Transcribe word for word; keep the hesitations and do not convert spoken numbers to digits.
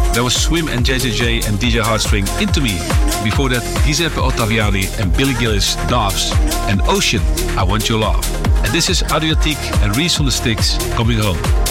That was Swim and J J J and D J Heartstring, Into Me. Before that, Giuseppe Ottaviani and Billy Gillis, Doves, and Ocean, I Want Your Love. And this is Adriatique and Reese on the Sticks, Coming Home.